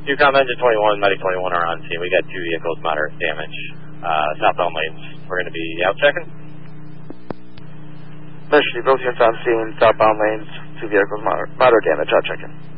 Newcom Engine 21, Medic 21 are on scene. We got 2 vehicles, moderate damage. Southbound lanes, we're going to be out checking. Mission, both units on scene, southbound lanes, 2 vehicles, moderate damage, out checking.